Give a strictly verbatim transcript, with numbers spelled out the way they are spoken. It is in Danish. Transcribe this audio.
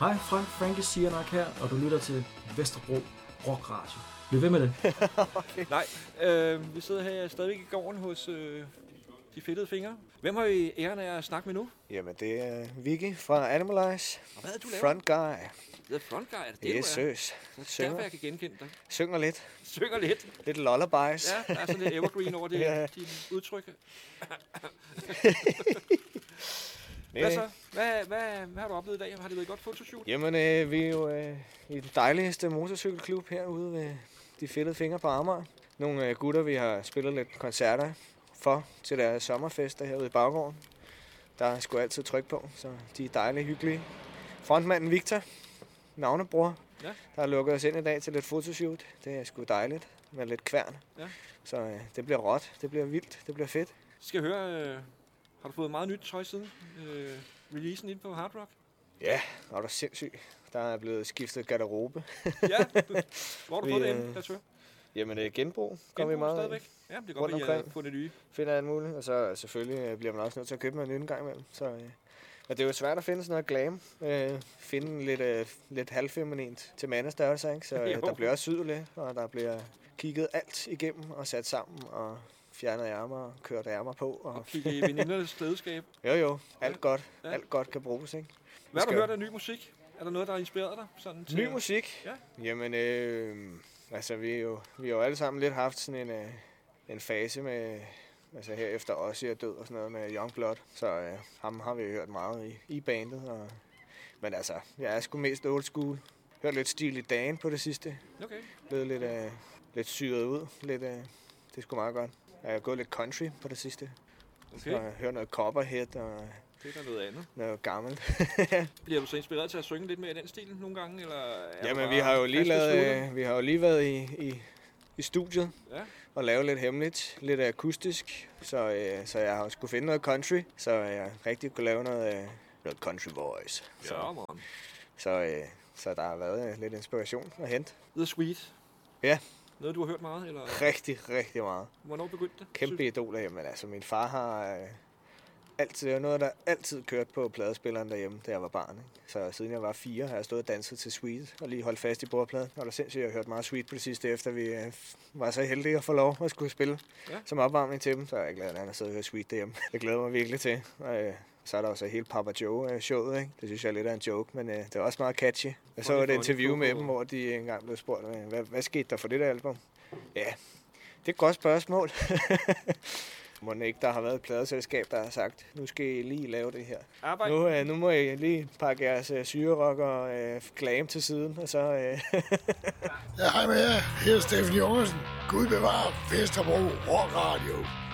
Hej Frank, Frankie Siernak her, og du lytter til Vesterbro Rock Radio. Bliv ved med det. Okay. Nej, øh, vi sidder her stadigvæk i gården hos øh, de fedtede fingre. Hvem har I æren af at snakke med nu? Jamen, det er Vicky fra Animalize. Og hvad er det, du laver? Front guy. Det er front guy, er det det, Yes, du er? søs. Så derfor jeg kan genkende dig. Synger lidt. Synger lidt. Lidt lullabies. Ja, der er sådan lidt evergreen over det, Ja. dine udtryk. Hvad så? Hvad, hvad, hvad har du oplevet i dag? Har det været et godt fotoshoot? Jamen, øh, vi er jo øh, i den dejligste motorcykelklub herude ved de fedtede fingre på Amager. Nogle øh, gutter, vi har spillet lidt koncerter for til deres sommerfester herude i baggården. Der er sgu altid tryk på, så de er dejlige, hyggelige. Frontmanden Victor, navnebror, Ja. der har lukket os ind i dag til lidt fotoshoot. Det er sgu dejligt med lidt kværn. Ja. Så øh, det bliver råt, det bliver vildt, det bliver fedt. Skal jeg høre, øh, har du fået meget nyt tøj siden øh, releasen ind på Hard Rock? Ja, og du er sindssyg. Der er blevet skiftet garderobe. Ja, hvor har du Vi, fået det øh, henne, der tør? Jamen, det er genbrug, kommer vi meget stadigvæk. Ja, det er godt, rundt at I har omkring. fundet det nye. Finder alt muligt, og så selvfølgelig øh, bliver man også nødt til at købe noget nyt en gang imellem. Så, øh, men det er jo svært at finde sådan noget glam. Øh, finde lidt, øh, lidt halvfeminint til mandestørrelse, ikke? Så øh, Jo. der bliver også syet lidt, og der bliver kigget alt igennem og sat sammen og fjernet ærmer og kørt ærmer på. Og Og kigge i venindernes klædeskab. jo jo, alt Ja. godt. Ja. Alt godt kan bruges, ikke? Hvad har du skal- hørt af ny musik? Er der noget, der har inspireret dig? Sådan til Ny musik? Ja. Jamen, øh, altså vi, er jo, vi har jo alle sammen lidt haft sådan en, øh, en fase med, altså her efter Ozzy er død og sådan noget med Youngblood, så øh, ham har vi hørt meget i, i bandet. Og, men altså, jeg er sgu mest old school. Hørt lidt Steely Dan på det sidste. Okay. Blevet lidt, øh, lidt syret ud. Lidt, øh, det er sgu meget godt. Jeg har gået lidt country på det sidste. Så Okay. jeg hørt noget Copperhead og Det er der noget andet. noget gammelt. Bliver du så inspireret til at synge lidt mere i den stil nogle gange? Eller er du Jamen, bare vi har jo lige fast besluttet? lavet, øh, vi har jo lige været i, i, i studiet Ja. og lavet lidt hemmeligt, lidt akustisk, så, øh, så jeg har skulle finde noget country, så jeg rigtig kunne lave noget, øh, noget country voice. Så, Ja, man. så, øh, så der har været øh, lidt inspiration at hente. The Sweet. Ja. Noget, du har hørt meget? Eller Rigtig, rigtig meget. hvornår begyndte det? Kæmpe idol af, men altså min far har øh, altid, det var noget, der altid kørt på pladespilleren derhjemme, da jeg var barn. Ikke? Så siden jeg var fire, har jeg stået og danset til Sweet, og lige holdt fast i bordpladen. Og der sindssygt, jeg har hørt meget Sweet på det sidste, efter vi øh, var så heldige at få lov at skulle spille Ja. som opvarmning til dem. Så er jeg glad, at han har siddet og hørt Sweet derhjemme. Det glæder mig virkelig til. Og, øh, så er der også hele Papa Joe-showet, ikke? Det synes jeg er lidt af en joke, men øh, det er også meget catchy. Jeg så Funny, et funny, interview funny. med dem, hvor de engang blev spurgt, hvad, hvad, hvad skete der for det der album? Ja, det er et godt spørgsmål. Må ikke, der har været et pladeselskab, der har sagt, nu skal I lige lave det her. Arbejde. Nu, øh, nu må I lige pakke jeres øh, syrerock og øh, glam til siden, og så... Øh, Ja, hej med jer. Her er Steffen Jongersen. Gud bevarer Vesterbro Rock Radio.